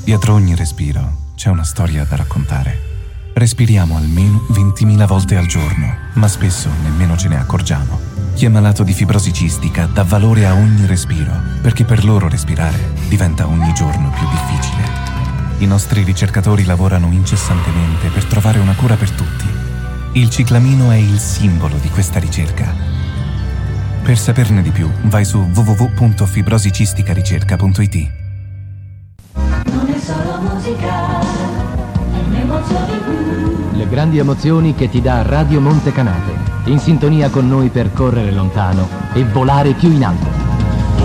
Dietro ogni respiro c'è una storia da raccontare. Respiriamo almeno 20.000 volte al giorno, ma spesso nemmeno ce ne accorgiamo. Chi è malato di fibrosi cistica dà valore a ogni respiro, perché per loro respirare diventa ogni giorno più difficile. I nostri ricercatori lavorano incessantemente per trovare una cura per tutti. Il ciclamino è il simbolo di questa ricerca. Per saperne di più, vai su www.fibrosicisticaRicerca.it. Non è solo musica, è un'emozione blu. Le grandi emozioni che ti dà Radio Monte Canate, in sintonia con noi per correre lontano e volare più in alto.